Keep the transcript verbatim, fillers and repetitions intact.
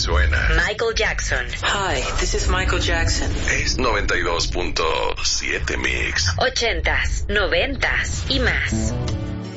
suena. Michael Jackson. Hi, this is Michael Jackson. Es noventa y dos punto siete Mix. Ochentas, noventas y más.